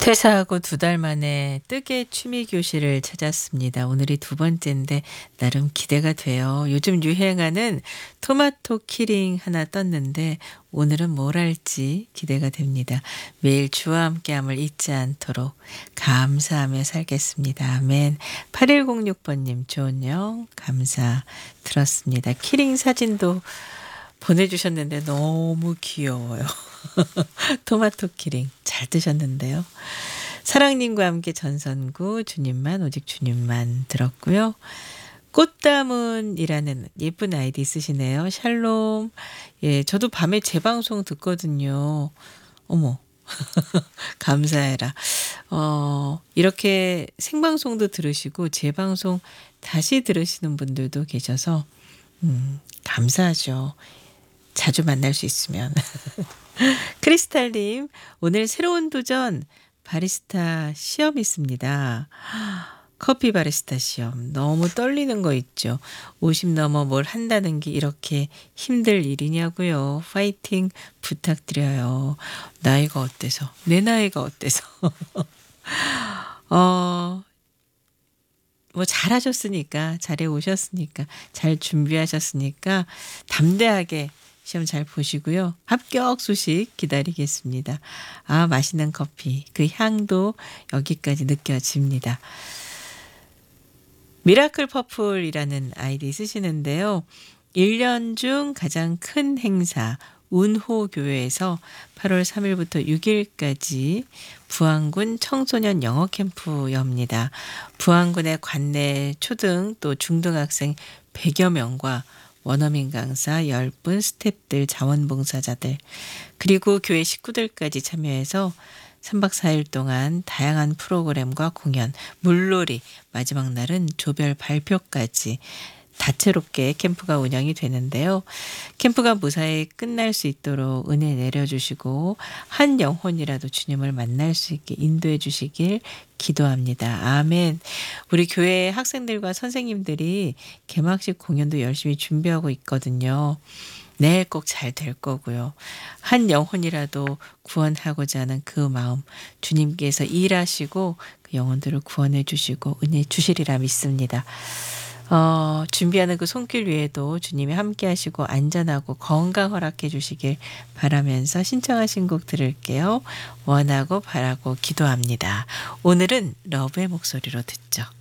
퇴사하고 2달 만에 뜨개 취미 교실을 찾았습니다. 오늘이 2번째인데 나름 기대가 돼요. 요즘 유행하는 토마토 키링 하나 떴는데 오늘은 뭘 할지 기대가 됩니다. 매일 주와 함께함을 잊지 않도록 감사하며 살겠습니다. 아멘. 8106번님 좋은 영 감사 들었습니다. 키링 사진도 보내주셨는데 너무 귀여워요. 토마토 키링 잘 드셨는데요. 사랑님과 함께 전선구 주님만 오직 주님만 들었고요. 꽃다문이라는 예쁜 아이디 쓰시네요. 샬롬. 예, 저도 밤에 재방송 듣거든요. 어머. 감사해라. 이렇게 생방송도 들으시고 재방송 다시 들으시는 분들도 계셔서 감사하죠. 자주 만날 수 있으면. 크리스탈님, 오늘 새로운 도전 바리스타 시험 있습니다. 커피 바리스타 시험. 너무 떨리는 거 있죠. 50 넘어 뭘 한다는 게 이렇게 힘들 일이냐고요. 파이팅 부탁드려요. 나이가 어때서? 내 나이가 어때서? 뭐 잘하셨으니까, 잘해 오셨으니까, 잘 준비하셨으니까 담대하게 시험 잘 보시고요. 합격 소식 기다리겠습니다. 아, 맛있는 커피. 그 향도 여기까지 느껴집니다. 미라클 퍼플이라는 아이디 쓰시는데요. 1년 중 가장 큰 행사 운호교회에서 8월 3일부터 6일까지 부안군 청소년 영어 캠프 엽니다. 부안군의 관내 초등 또 중등학생 100여 명과 원어민 강사 10분, 스태프들, 자원봉사자들 그리고 교회 식구들까지 참여해서 3박 4일 동안 다양한 프로그램과 공연, 물놀이, 마지막 날은 조별 발표까지 다채롭게 캠프가 운영이 되는데요. 캠프가 무사히 끝날 수 있도록 은혜 내려주시고 한 영혼이라도 주님을 만날 수 있게 인도해 주시길 기도합니다. 아멘. 우리 교회 학생들과 선생님들이 개막식 공연도 열심히 준비하고 있거든요. 네, 꼭 잘 될 거고요. 한 영혼이라도 구원하고자 하는 그 마음 주님께서 일하시고 그 영혼들을 구원해 주시고 은혜 주시리라 믿습니다. 준비하는 그 손길 위에도 주님이 함께 하시고 안전하고 건강 허락해 주시길 바라면서 신청하신 곡 들을게요. 원하고 바라고 기도합니다. 오늘은 러브의 목소리로 듣죠.